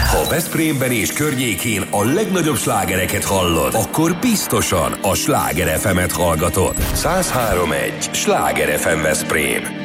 Ha Veszprémben és környékén a legnagyobb slágereket hallod, akkor biztosan a Sláger FM-et hallgatod. 103.1 Sláger FM Veszprém.